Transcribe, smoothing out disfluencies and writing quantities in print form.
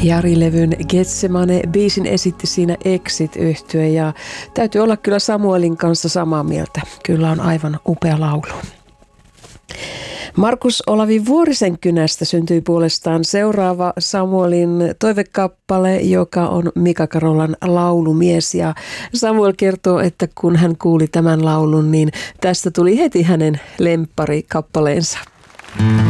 Jari-levyn Getsemane-biisin esitti siinä Exit-yhtye ja täytyy olla kyllä Samuelin kanssa samaa mieltä. Kyllä on aivan upea laulu. Markus Olavi Vuorisenkynästä syntyi puolestaan seuraava Samuelin toivekappale, joka on Mika Karolan laulumies. Ja Samuel kertoo, että kun hän kuuli tämän laulun, niin tästä tuli heti hänen lempparikappaleensa.